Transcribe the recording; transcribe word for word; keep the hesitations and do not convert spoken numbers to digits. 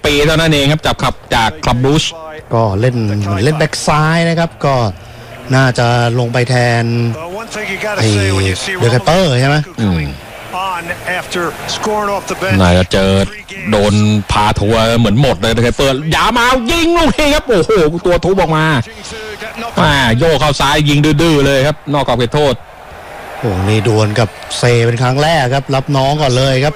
ปีเท่านั้นเองครับจากขับจากคลับบูชก็เล่นเหมือนเล่นแบ็กซ้ายนะครับก็น่าจะลงไปแทนไอ้เดอะแคปเปอร์ใช่ไหมน่าจะเจอโดนพาทัวร์เหมือนหมดเลยนะครับเปิดอย่ามายิงลูกนี้ครับโอ้โหตัวทุบออกมาอ่าโยกเข้าซ้ายยิงดื้อๆเลยครับนอกกรอบเขตโทษโอ้นี่ดวลกับเซเป็นครั้งแรกครับรับน้องก่อนเลยครับ